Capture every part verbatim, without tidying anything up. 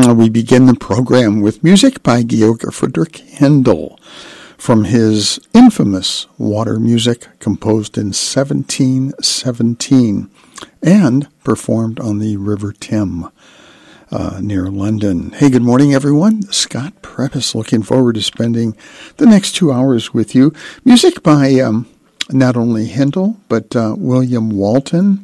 now we begin the program with music by Georg Friedrich Händel from his infamous Water Music, composed in seventeen seventeen and performed on the River Thames uh, near London. Hey, good morning, everyone. Scott Preppis, looking forward to spending the next two hours with you. Music by um, not only Händel, but uh, William Walton,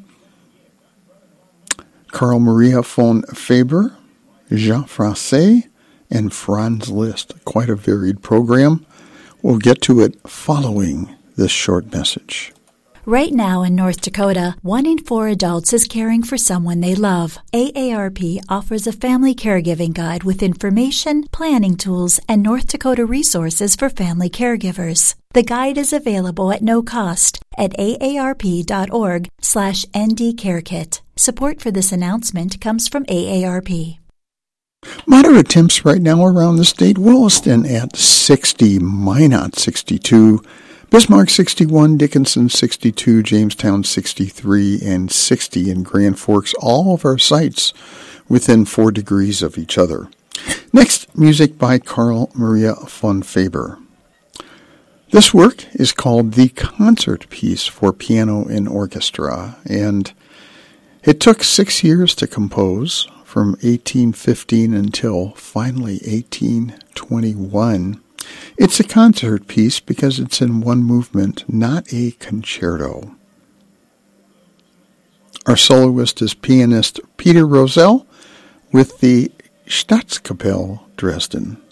Carl Maria von Faber, Jean Francais, and Franz Liszt. Quite a varied program. We'll get to it following this short message. Right now in North Dakota, one in four adults is caring for someone they love. A A R P offers a family caregiving guide with information, planning tools, and North Dakota resources for family caregivers. The guide is available at no cost at aarp.org slash ndcarekit. Support for this announcement comes from A A R P. Moderate temps right now around the state. Williston at sixty, Minot sixty-two, Bismarck sixty-one, Dickinson sixty-two, Jamestown sixty-three, and sixty in Grand Forks. All of our sites within four degrees of each other. Next, music by Carl Maria von Faber. This work is called The Concert Piece for Piano and Orchestra, and it took six years to compose, from eighteen fifteen until finally eighteen twenty-one. It's a concert piece because it's in one movement, not a concerto. Our soloist is pianist Peter Rosell with the Staatskapelle Dresden.